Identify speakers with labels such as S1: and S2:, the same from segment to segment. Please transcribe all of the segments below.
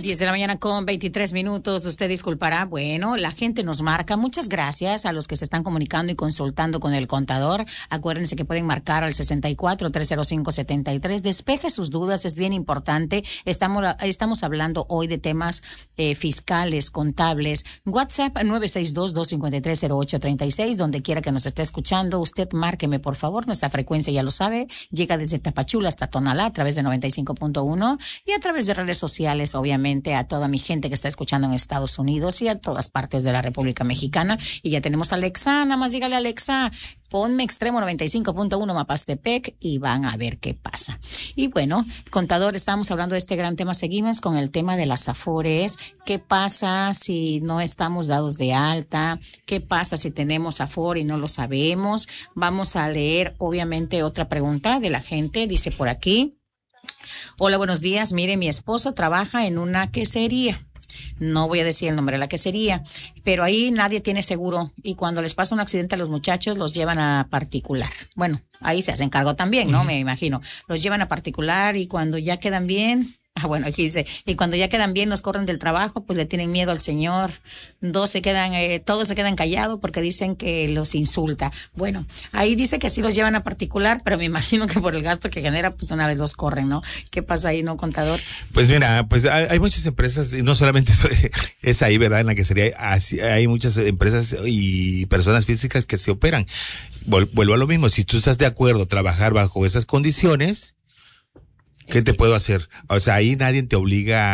S1: 10 de la mañana con 23 minutos. Usted disculpará. Bueno, la gente nos marca. Muchas gracias a los que se están comunicando y consultando con el contador. Acuérdense que pueden marcar al 64-305-73. Despeje sus dudas, es bien importante. Estamos hablando hoy de temas fiscales, contables. WhatsApp 962-253-0836. Donde quiera que nos esté escuchando, usted márqueme, por favor. Nuestra frecuencia ya lo sabe. Llega desde Tapachula hasta Tonalá a través de 95.1 y a través de redes sociales, obviamente, a toda mi gente que está escuchando en Estados Unidos y a todas partes de la República Mexicana. Y ya tenemos a Alexa, nada más dígale a Alexa, ponme Extremo 95.1 Mapastepec y van a ver qué pasa. Y bueno, contador, estamos hablando de este gran tema. Seguimos con el tema de las Afores. ¿Qué pasa si no estamos dados de alta? ¿Qué pasa si tenemos Afore y no lo sabemos? Vamos a leer, obviamente, otra pregunta de la gente. Dice por aquí: hola, buenos días. Mire, mi esposo trabaja en una quesería. No voy a decir el nombre de la quesería, pero ahí nadie tiene seguro y cuando les pasa un accidente a los muchachos los llevan a particular. Bueno, ahí se hacen cargo también, ¿no? Me imagino. Los llevan a particular y cuando ya quedan bien... bueno, aquí dice, y cuando ya quedan bien, los corren del trabajo, pues le tienen miedo al señor. Todos se quedan callados porque dicen que los insulta. Bueno, ahí dice que sí los llevan a particular, pero me imagino que por el gasto que genera, pues una vez los corren, ¿no? ¿Qué pasa ahí, no, contador?
S2: Pues mira, pues hay muchas empresas, y no solamente es ahí, ¿verdad? En la que sería, hay muchas empresas y personas físicas que se operan. Vuelvo a lo mismo, si tú estás de acuerdo a trabajar bajo esas condiciones, ¿qué te puedo hacer? O sea, ahí nadie te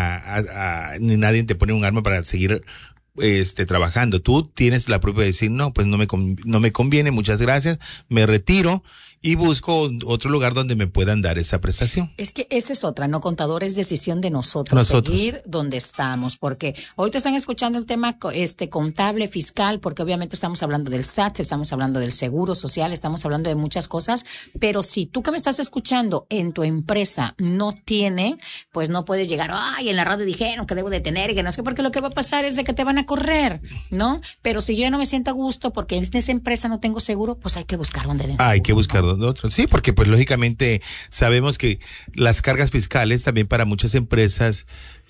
S2: obliga ni nadie te pone un arma para seguir trabajando. Tú tienes la propia de decir, no, pues no me conviene, muchas gracias, me retiro y busco otro lugar donde me puedan dar esa prestación.
S1: Es que esa es otra, ¿no, contador? Es decisión de nosotros seguir donde estamos, porque hoy te están escuchando el tema contable, fiscal, porque obviamente estamos hablando del SAT, estamos hablando del seguro social, estamos hablando de muchas cosas, pero si tú que me estás escuchando en tu empresa no tiene, pues no puedes llegar, en la radio dijeron que debo de tener y que no sé, porque lo que va a pasar es de que te van a correr, ¿no? Pero si yo ya no me siento a gusto porque en esa empresa no tengo seguro, pues hay que buscar donde den seguro.
S2: Hay que buscar donde otro. Sí, porque pues lógicamente sabemos que las cargas fiscales también para muchas empresas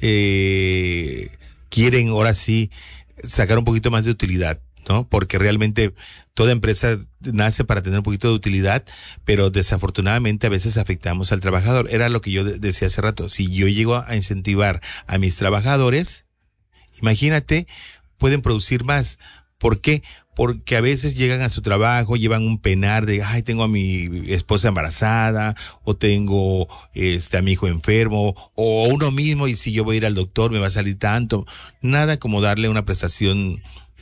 S2: quieren ahora sí sacar un poquito más de utilidad, ¿no? Porque realmente toda empresa nace para tener un poquito de utilidad, pero desafortunadamente a veces afectamos al trabajador. Era lo que yo decía hace rato. Si yo llego a incentivar a mis trabajadores, imagínate, pueden producir más. ¿Por qué? Porque a veces llegan a su trabajo, llevan un penar de, tengo a mi esposa embarazada, o tengo a mi hijo enfermo, o uno mismo, y si yo voy a ir al doctor me va a salir tanto. Nada como darle una prestación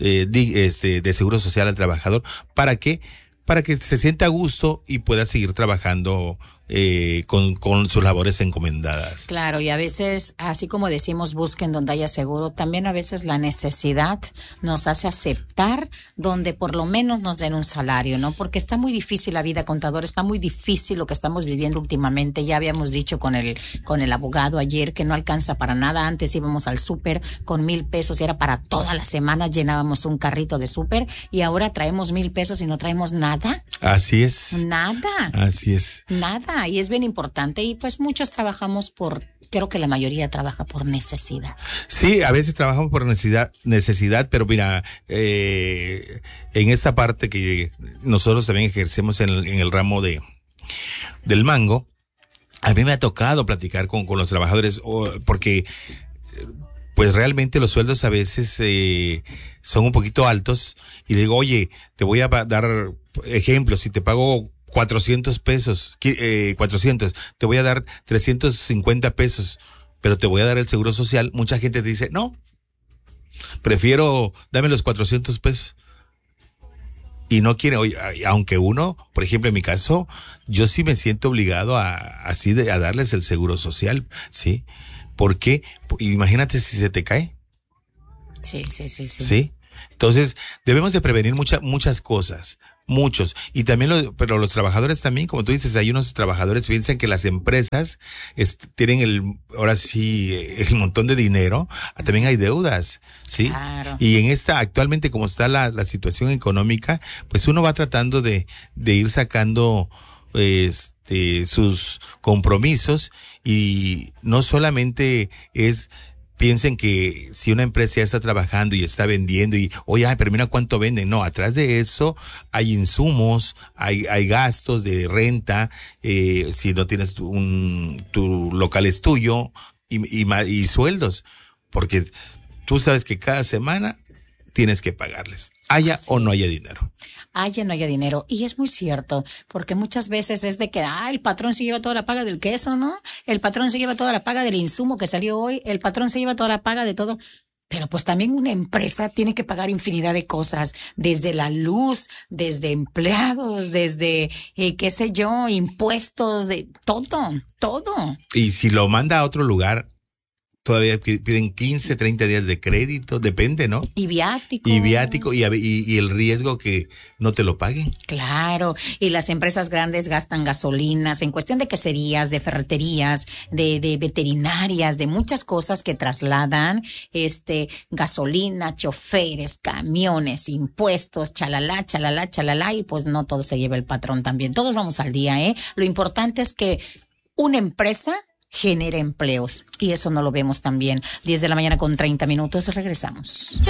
S2: de seguro social al trabajador. ¿Para qué? Para que se sienta a gusto y pueda seguir trabajando con sus labores encomendadas.
S1: Claro, y a veces, así como decimos, busquen donde haya seguro, también a veces la necesidad nos hace aceptar donde por lo menos nos den un salario, ¿no? Porque está muy difícil la vida, contador, está muy difícil lo que estamos viviendo últimamente. Ya habíamos dicho con el abogado ayer que no alcanza para nada. Antes íbamos al súper con 1,000 pesos y era para toda la semana, llenábamos un carrito de súper, y ahora traemos 1,000 pesos y no traemos nada.
S2: Así es.
S1: Nada.
S2: Así es.
S1: Nada. Y es bien importante, y pues muchos trabajamos creo que la mayoría trabaja por necesidad.
S2: Sí, a veces trabajamos por necesidad, pero mira, en esta parte que nosotros también ejercemos en el ramo del mango, a mí me ha tocado platicar con los trabajadores, porque pues realmente los sueldos a veces son un poquito altos, y le digo, oye, te voy a dar ejemplos, si te pago 400 pesos, 400, te voy a dar 350 pesos, pero te voy a dar el seguro social. Mucha gente te dice, no, prefiero, dame los 400 pesos. Y no quiere, aunque uno, por ejemplo, en mi caso, yo sí me siento obligado a darles el seguro social, ¿sí? Porque, imagínate si se te cae.
S1: Sí.
S2: ¿Sí? Entonces, debemos de prevenir muchas cosas. Muchos. Y también pero los trabajadores también, como tú dices, hay unos trabajadores que piensan que las empresas tienen ahora sí, el montón de dinero. También hay deudas, ¿sí?
S1: Claro.
S2: Y actualmente como está la situación económica, pues uno va tratando de ir sacando sus compromisos, y no solamente es piensen que si una empresa ya está trabajando y está vendiendo y, oye, ay, pero mira cuánto venden. No, atrás de eso hay insumos, hay gastos de renta, si no tienes tu local es tuyo y sueldos, porque tú sabes que cada semana tienes que pagarles, haya o no haya dinero.
S1: Haya no haya dinero. Y es muy cierto, porque muchas veces es de que, el patrón se lleva toda la paga del queso, ¿no? El patrón se lleva toda la paga del insumo que salió hoy, el patrón se lleva toda la paga de todo. Pero pues también una empresa tiene que pagar infinidad de cosas, desde la luz, desde empleados, desde, qué sé yo, impuestos, de todo.
S2: Y si lo manda a otro lugar, todavía piden 15, 30 días de crédito, depende, ¿no?
S1: Y viático.
S2: Y el riesgo que no te lo paguen.
S1: Claro, y las empresas grandes gastan gasolinas en cuestión de queserías, de ferreterías, de veterinarias, de muchas cosas que trasladan, gasolina, choferes, camiones, impuestos, chalala, y pues no todo se lleva el patrón también. Todos vamos al día, ¿eh? Lo importante es que una empresa genera empleos y eso no lo vemos tan bien. 10 de la mañana con 30 minutos, regresamos.